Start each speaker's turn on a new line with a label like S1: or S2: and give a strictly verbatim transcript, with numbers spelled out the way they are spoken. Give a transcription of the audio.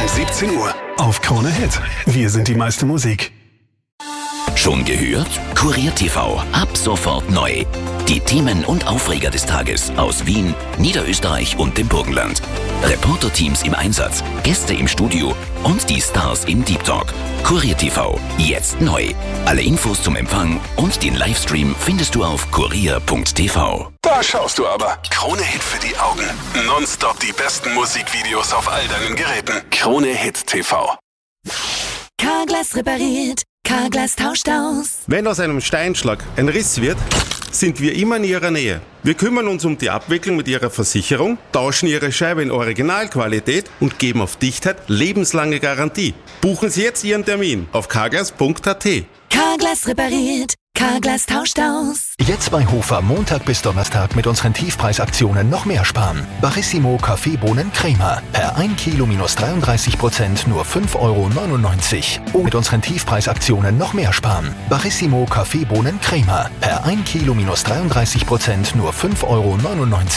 S1: siebzehn Uhr auf Krone Hit. Wir sind die meiste Musik.
S2: Schon gehört? Kurier T V, ab sofort neu. Die Themen und Aufreger des Tages aus Wien, Niederösterreich und dem Burgenland. Reporterteams im Einsatz, Gäste im Studio und die Stars im Deep Talk. Kurier T V, jetzt neu. Alle Infos zum Empfang und den Livestream findest du auf kurier punkt t v.
S1: Da schaust du aber. Krone Hit für die Augen. Nonstop die besten Musikvideos auf all deinen Geräten. Krone Hit T V.
S3: Carglass repariert, Carglass tauscht aus.
S4: Wenn aus einem Steinschlag ein Riss wird, sind wir immer in Ihrer Nähe. Wir kümmern uns um die Abwicklung mit Ihrer Versicherung, tauschen Ihre Scheibe in Originalqualität und geben auf Dichtheit lebenslange Garantie. Buchen Sie jetzt Ihren Termin auf carglass punkt a t.
S3: Carglass repariert, Carglass tauscht aus.
S5: Jetzt bei Hofer Montag bis Donnerstag mit unseren Tiefpreisaktionen noch mehr sparen. Barissimo Kaffeebohnen Crema. Per ein Kilo minus dreiunddreißig Prozent nur fünf Euro neunundneunzig. Und mit unseren Tiefpreisaktionen noch mehr sparen. Barissimo Kaffeebohnen Crema. Per ein Kilo minus dreiunddreißig Prozent nur fünf Euro neunundneunzig.